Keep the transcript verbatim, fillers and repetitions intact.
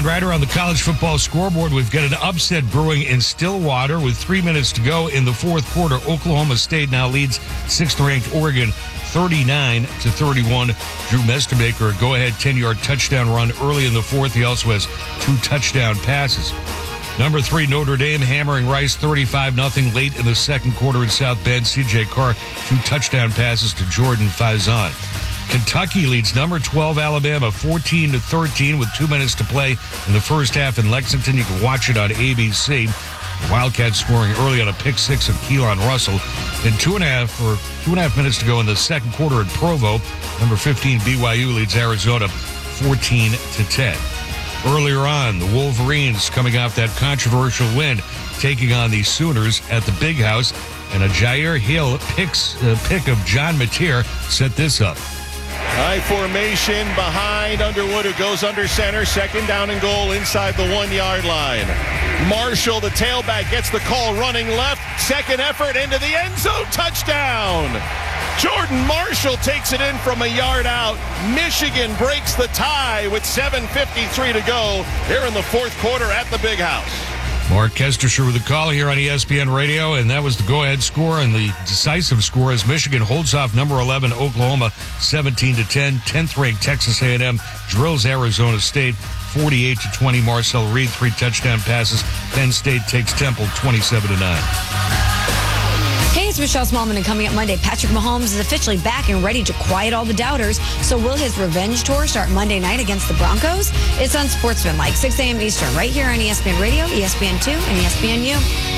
John Ryder on the college football scoreboard. We've got an upset brewing in Stillwater with three minutes to go in the fourth quarter. Oklahoma State now leads sixth-ranked Oregon thirty-nine to thirty-one. Drew Mestermaker, a go-ahead ten-yard touchdown run early in the fourth. He also has two touchdown passes. Number three, Notre Dame hammering Rice thirty-five nothing late in the second quarter in South Bend. C J Carr, two touchdown passes to Jordan Faison. Kentucky leads number twelve Alabama fourteen to thirteen with two minutes to play in the first half in Lexington. You can watch it on A B C. The Wildcats scoring early on a pick six of Keelan Russell. Then two and a half or two and a half minutes to go in the second quarter at Provo. Number fifteen B Y U leads Arizona fourteen to ten. Earlier on, the Wolverines coming off that controversial win, taking on the Sooners at the Big House, and a Jair Hill picks, uh, pick of John Mateer set this up. High formation behind Underwood, who goes under center. Second down and goal inside the one-yard line. Marshall, the tailback, gets the call running left. Second effort into the end zone. Touchdown. Jordan Marshall takes it in from a yard out. Michigan breaks the tie with seven fifty-three to go here in the fourth quarter at the Big House. Mark Kestershire with the call here on E S P N Radio, and that was the go-ahead score and the decisive score as Michigan holds off number eleven Oklahoma seventeen to ten. tenth-ranked Texas A and M drills Arizona State forty-eight to twenty. Marcel Reed, three touchdown passes. Penn State takes Temple twenty-seven to nine. Hey, it's Michelle Smallman, and coming up Monday, Patrick Mahomes is officially back and ready to quiet all the doubters. So will his revenge tour start Monday night against the Broncos? It's on Sportsman, like six a.m. Eastern, right here on E S P N Radio, E S P N two, and E S P N U.